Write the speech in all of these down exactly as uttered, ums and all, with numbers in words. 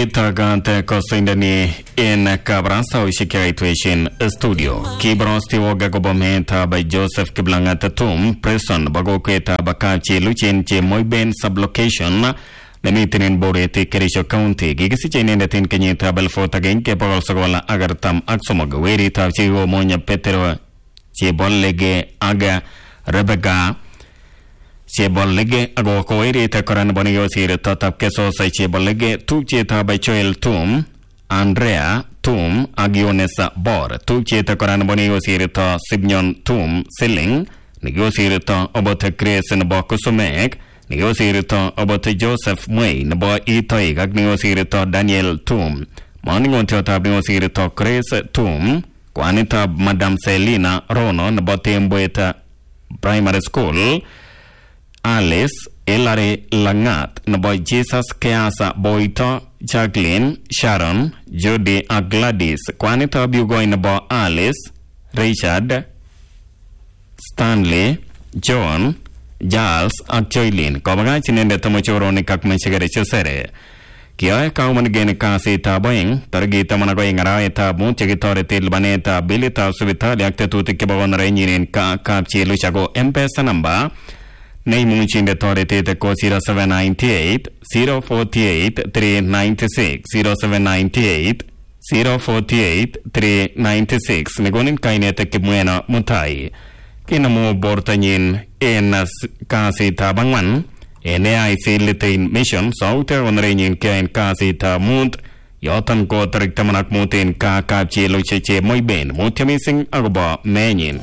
Kitagante kosindani in Kabrasa Ushikaituation Studio. Kibrosti woga gobometa by Joseph Kiblangata Tum, Prison, Bagoketa Bakachi, Luchin, Che Moiben sublocation, the meeting in Boreti, Kerisho County, Gigasichen in the Tin Kenyata Belfort again, Kepagosagola Agartam, Axomog, Weri Tachigo Monya Petero, Chebolege, Aga, Rebecca. Chebolege ago koeri te koran bonio sire tatap keso sai chebolege tu cheta by Joel Tum Andrea Tum Agionesa Bor tu cheta koran bonio sire ta Signon Tum Silling negosire ta obote Grace na bo Kusumek negosire ta obote Joseph Mway na bo Itoy agniosire ta Daniel Tum morning ta negosire ta Grace Tum kwanita Madam Selina Rono na bo Temboeta Primary School Alice Elare Langat na boy Jesus Keasa Boito Jacqueline Sharon Jody a Gladys kwanita biugoy na bo Alice Richard Stanley John Giles at Joylin kobaga chinende tomochoro ni kakmenshigere chusere kiya kauman gene kasi taboing targita managoy ngarae ta muchigitore tilbaneta bilita subitali akte tuti kebawon renyinin ka kapchi luchago M-Pesa number Name Munchin the Torite the zero seven nine eight zero four eight three nine six zero seven nine eight zero four eight three nine six Negonin Kainete Kimuena Mutai Kinamu Bortanin en Kasi Tabangman en A I C Litain Mission Souter on Rainin Kain Kasi Tamunt Yotan Go Tamanak Mutin Ka Kapchi Lucheche Moiben Mutamising Agba Manin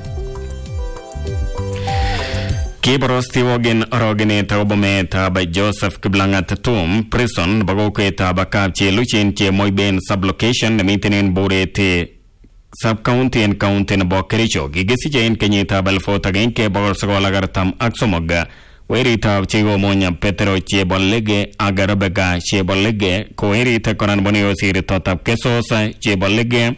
Kibrosti wogin rogineta obometa by Joseph Kiblangat Tum, Prison, Bagoketa Bakapchi, Luchin, Che Moiben sublocation, the meeting in Borete sub-county and county in Bokericho, Gigisi in Kenyata Belfort again, Keborsagolagartam, Axomoga, Werita Chigo Monya, Petero, Chebolege, Agarabega, Chebolege, Coerita Coranbonio Siri Totap Kesosa, Chebolege,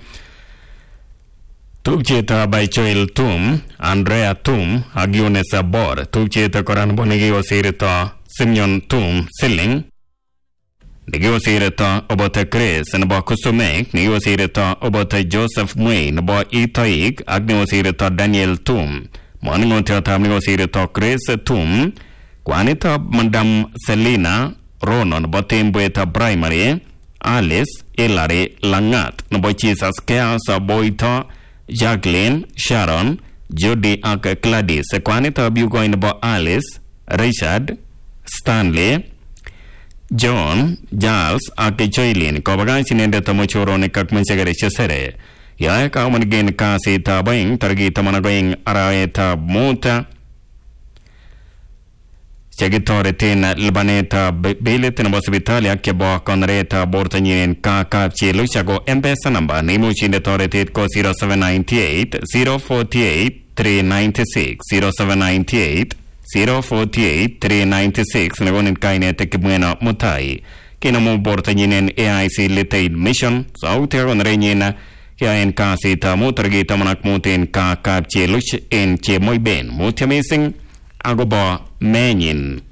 Tupcheta by Joel Tum, Andrea Tum, Agionesa Bor, Tupcheta Koran Bonigio Sirita, Simeon Tum, Silling, Negio Sirita, Obota Chris, and Bokusumek, Negio Sirita, Obota Joseph Mway, Nabo Itoig, Agnio Sirita Daniel Tum, Moningo Tamio Sirita Chris Tum, Quanita Madam Selina, Ronon, Botimbueta Primary, Alice, Elare Langat, Nabo Jesus Keasa Boita, Jacqueline, Sharon, Jody Ak Gladys, Kwanita Bugoin about Alice, Richard, Stanley, John, Giles, Ak Joylin, Kobagan in the Tomochoro ne Kakmensegare Chesere. Yaka one again Kasi Tabaing, Targita Managoing, Araeta Mota, Segitore Tina, Libaneta, Billet and Bosvitalia, Kebo, Conreta, Bortanin, Kaka, Chiluchago, M-Pesa number, Nimuchin the Torretate, Co zero seven nine eight zero four eight three nine six zero seven nine eight zero four eight three nine six Nagonin Kainete Kibuena Mutai, Kinamu Bortanin A I C Litain Mission, Souter on Renina, Kia en Kasi Tamutargita Manakmutin, Kaka, Chiluch, en Che Moiben, Mutiamising, Agoba Manin.